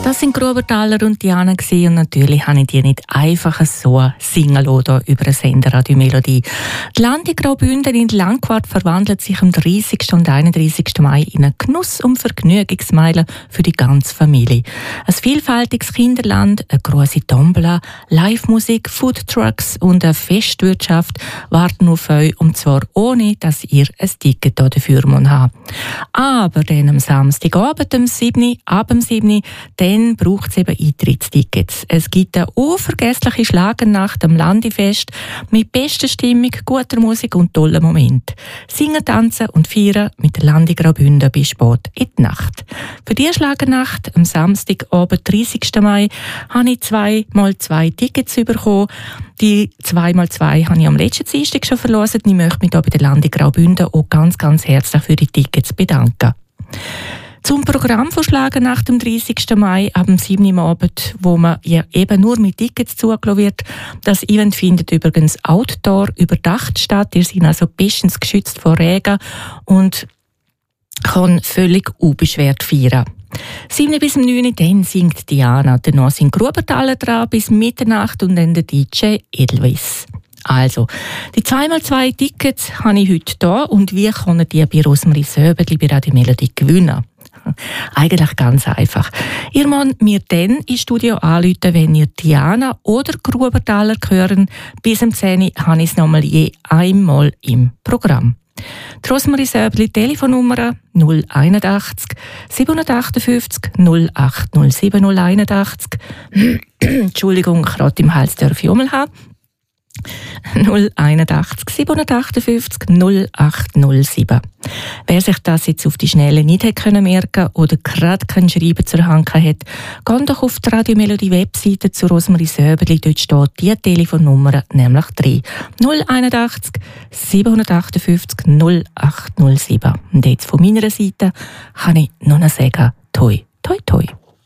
Das sind Grubertaler und Diana und natürlich habe ich die nicht einfach so singen lassen über einen Sender Radio Melodie. Die Landegraubünden in Langquart verwandelt sich am 30. und 31. Mai in einen Genuss- und Vergnügungsmeilen für die ganze Familie. Ein vielfältiges Kinderland, eine grosse Tombola, Live-Musik, Foodtrucks und eine Festwirtschaft warten auf euch, und zwar ohne, dass ihr ein Ticket dafür haben müsst. Aber dann am Samstagabend, ab dem 7. dann braucht es eben Eintrittstickets. Es gibt eine unvergessliche Schlagernacht am Landefest mit bester Stimmung, guter Musik und tollen Momenten. Singen, tanzen und feiern mit der Landegraubünden bis spät in die Nacht. Für diese Schlagernacht am Samstagabend, 30. Mai, habe ich 2x2 Tickets bekommen. Die 2x2 habe ich am letzten Dienstag schon verlost. Ich möchte mich hier bei der Landegraubünden auch ganz, ganz herzlich für die Tickets bedanken. Zum Programm von Schlagernacht am 30. Mai ab dem 7. Uhr Abend, wo man ja eben nur mit Tickets zugelassen wird. Das Event findet übrigens outdoor überdacht statt. Ihr seid also bestens geschützt vor Regen und kann völlig unbeschwert feiern. 7 bis 9 dann singt Diana. Danach sind Grubertaler dran bis Mitternacht und dann der DJ Edelweiss. Also, die 2x2 Tickets habe ich heute hier und wie können die bei Rosmarie Söberli bei Radio Melodie gewinnen? Eigentlich ganz einfach. Ihr müsst mir dann ins Studio anrufen, wenn ihr Diana oder Grubertaler hören. Bis zum 10 Uhr habe ich es nochmal je einmal im Programm. Die Rosmarie Söberli Telefonnummer 081 758 0807 081. Entschuldigung, gerade im Hals darf ich einmal haben. 081 758 0807. Wer sich das jetzt auf die Schnelle nicht hätte merken können oder gerade kein Schreiben zur Hand hat, geht doch auf die Radio Melodie Webseite zu Rosmarie Söberli. Dort steht die Telefonnummer nämlich drin. 081 758 0807. Und jetzt von meiner Seite kann ich nur noch sagen, toi, toi, toi.